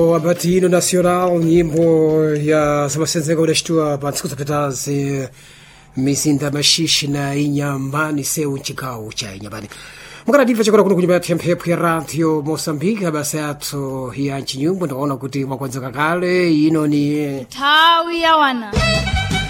Wakati hino nacional nyimbo ya samasenzeka udashtua pansiku zapitazi mizinda mashishi na inyambani seu nchikau cha inyambani mukana diva chakora kuno kunyumba mphepo ya radio Mozambique abasa yathu ya nchinyumbu ndaona kuti mwakwanzeka kale ino ni Tawi ya wana